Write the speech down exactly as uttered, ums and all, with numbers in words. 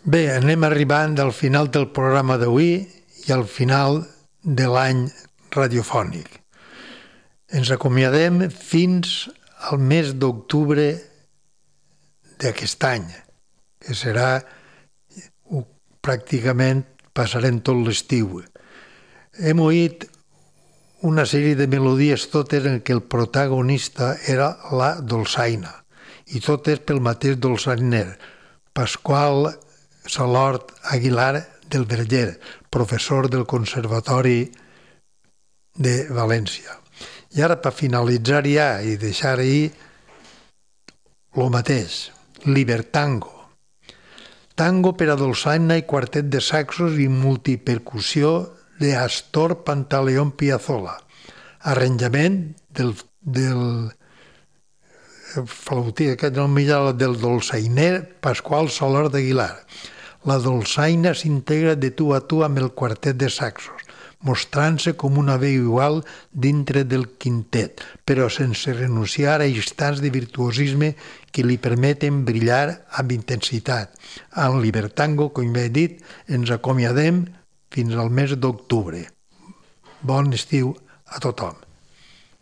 Bé, anem arribant al final del programa d'avui i al final de l'any radiofònic. Ens acomiadem fins al mes d'octubre d'aquest any, que serà pràcticament passarem tot l'estiu. Hem oït una sèrie de melodies totes en què el protagonista era la dolçaina, i totes pel mateix dolçainer, Pasqual Salort Aguilar del Verger, professor del Conservatori de València. I ara, per finalitzar ja i deixar ahir el mateix, Libertango. Tango per a dolçaina i quartet de saxos i multipercussió de Astor Pantaleón Piazzolla. Arranjament del, del flautí, aquest no millor, del dolçainer Pasqual Salort d'Aguilar. La dolçaina s'integra de tu a tu amb el quartet de saxos, mostrant-se com una veu igual dintre del quintet, però sense renunciar a instants de virtuosisme que li permeten brillar amb intensitat. En Libertango, com he dit, ens acomiadem fins al mes d'octubre. Bon estiu a tothom.